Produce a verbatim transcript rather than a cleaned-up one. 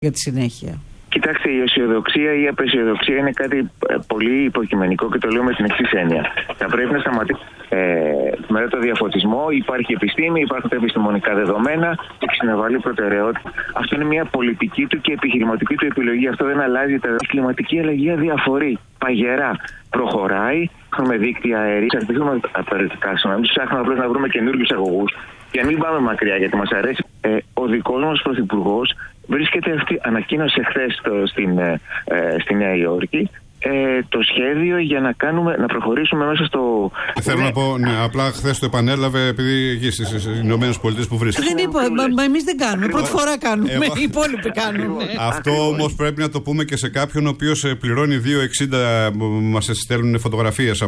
για τη συνέχεια. Κοιτάξτε, η αισιοδοξία ή η απεσιοδοξία είναι κάτι πολύ υποκειμενικό και το λέω με την εξής έννοια. Θα πρέπει να σταματήσει. Ε, μετά το διαφωτισμό υπάρχει επιστήμη, υπάρχουν τα επιστημονικά δεδομένα, έχει συναβάλει προτεραιότητα. Αυτό είναι μια πολιτική του και επιχειρηματική του επιλογή. Αυτό δεν αλλάζει. Η κλιματική αλλαγή αδιαφορεί. Παγερά προχωράει. Έχουμε δίκτυα αερίου, αρχίζουμε τα περιοδικά συνομιλία. Ψάχνουμε απλώς να βρούμε καινούριους αγωγούς. Και μην πάμε μακριά, γιατί μας αρέσει. Ε, ο δικός μας πρωθυπουργός βρίσκεται αυτή, ανακοίνωσε χθες στην, ε, στη Νέα Υόρκη ε, το σχέδιο για να, κάνουμε, να προχωρήσουμε μέσα στο... Θέλω ναι. να πω, ναι, απλά χθες το επανέλαβε επειδή εκεί στις Ηνωμένες Πολιτείες που βρίσκεται. Δεν είπα, μα, μα εμείς δεν κάνουμε, πρώτη φορά κάνουμε, εγώ... οι υπόλοιποι κάνουν. Αυτό όμως πρέπει να το πούμε και σε κάποιον ο οποίος πληρώνει δύο εξήντα, μας στέλνουν φωτογραφίες